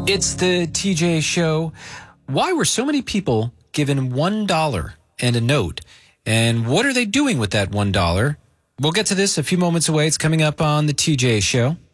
It's the TJ Show. Why were so many people given $1 and a note? And what are they doing with that $1? We'll get to this a few moments away. It's coming up on the TJ Show.